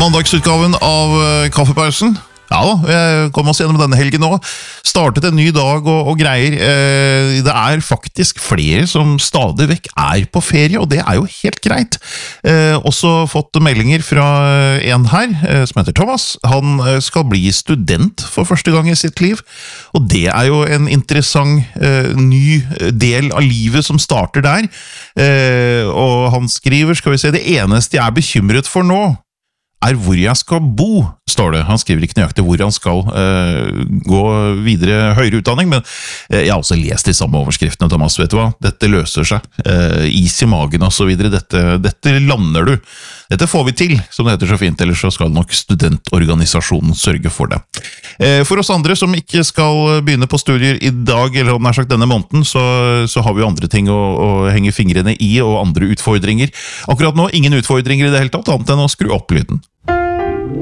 Mandagsutgaven av Kaffepausen. Ja da, vi kom oss gjennom denne helgen nå. Startet en ny dag og greier. Det faktisk flere som stadig vekk på ferie, og det jo helt greit. Også fått meldinger fra en her, som heter Thomas. Han skal bli student for første gang i sitt liv, og det jo en interessant ny del av livet som starter der. Og han skriver, skal vi se, det eneste jeg bekymret for nå, hvor jeg skal bo, står det. Han skriver ikke nøyaktig hvor han skal gå videre høyere utdanning, men jeg har også lest de samme overskriftene, Thomas, vet du hva? Dette løser seg. Is i magen og så videre. Dette lander du. Dette får vi til, som det heter så fint, ellers så skal nok studentorganisasjonen sørge for det. For oss andre som ikke skal begynne på studier i dag, eller nær sagt denne måneden, så har vi jo andre ting å henge fingrene i, og andre utfordringer. Akkurat nå, ingen utfordringer i det hele tatt, annet enn å skru opp lyden.